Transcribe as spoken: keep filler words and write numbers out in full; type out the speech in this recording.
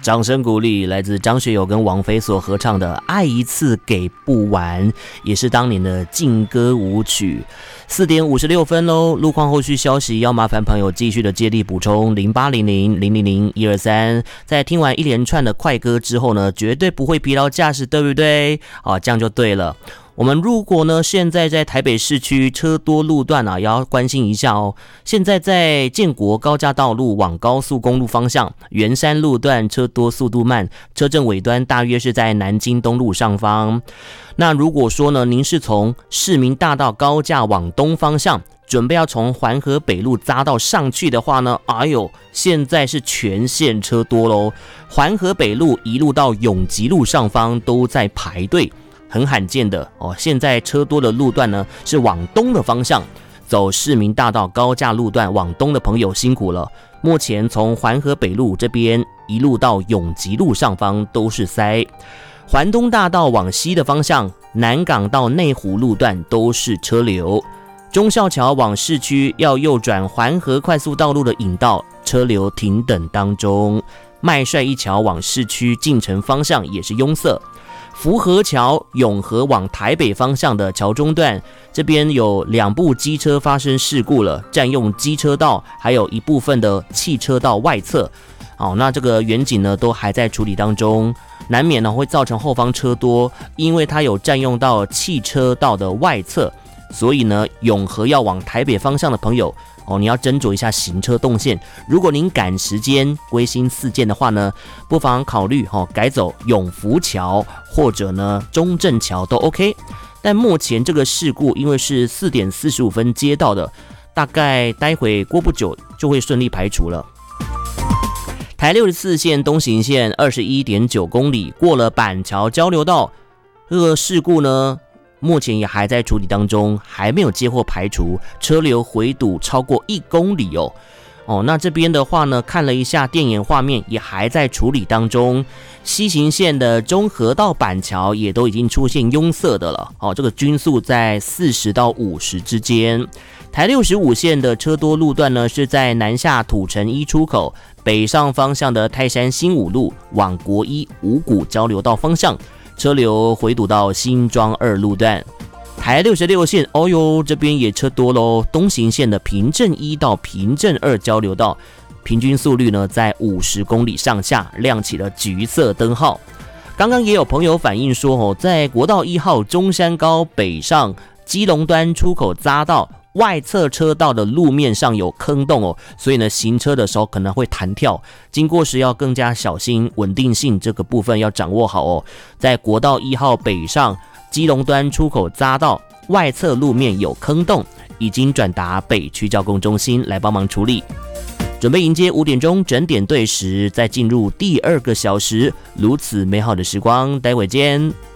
掌声鼓励，来自张学友跟王菲所合唱的《爱一次给不完》，也是当年的劲歌舞曲。四点五十六分喽，路况后续消息要麻烦朋友继续的接力补充零八零零零零零一二三。在听完一连串的快歌之后呢，绝对不会疲劳驾驶，对不对？啊，这样就对了。我们如果呢，现在在台北市区车多路段啊，也要关心一下哦。现在在建国高架道路往高速公路方向，圆山路段车多速度慢，车阵尾端大约是在南京东路上方。那如果说呢，您是从市民大道高架往东方向，准备要从环河北路匝道上去的话呢，哎呦，现在是全线车多咯，环河北路一路到永吉路上方都在排队。很罕见的哦，现在车多的路段呢是往东的方向，走市民大道高架路段往东的朋友辛苦了。目前从环河北路这边一路到永吉路上方都是塞，环东大道往西的方向，南港到内湖路段都是车流。忠孝桥往市区要右转环河快速道路的引道，车流停等当中。麦帅一桥往市区进城方向也是拥塞。福和桥永和往台北方向的桥中段，这边有两部机车发生事故了，占用机车道，还有一部分的汽车道外侧。好，那这个远景呢都还在处理当中，难免呢会造成后方车多，因为它有占用到汽车道的外侧，所以呢永和要往台北方向的朋友哦，你要斟酌一下行车动线。如果您赶时间归心似箭的话呢，不妨考虑哦改走永福桥或者呢中正桥都 OK。但目前这个事故因为是四点四十五分接到的，大概待会过不久就会顺利排除了。台六十四线东行线 二十一点九公里，过了板桥交流道，这个事故呢目前也还在处理当中，还没有接获排除，车流回堵超过一公里哦。哦，那这边的话呢，看了一下电眼画面，也还在处理当中。西行线的中和到板桥也都已经出现拥塞的了。哦，这个均速在四十到五十之间。台六十五线的车多路段呢，是在南下土城一出口，北上方向的泰山新五路往国一五股交流道方向。车流回堵到新庄二路段，台六十六线，哦哟，这边也车多喽。东行线的平镇一到平镇二交流道，平均速率呢在五十公里上下，亮起了橘色灯号。刚刚也有朋友反映说，哦，在国道一号中山高北上基隆端出口匝道外侧车道的路面上有坑洞哦，所以呢，行车的时候可能会弹跳，经过时要更加小心，稳定性这个部分要掌握好哦。在国道一号北上基隆端出口匝道外侧路面有坑洞，已经转达北区交工中心来帮忙处理。准备迎接五点钟整点对时，再进入第二个小时，如此美好的时光，待会见。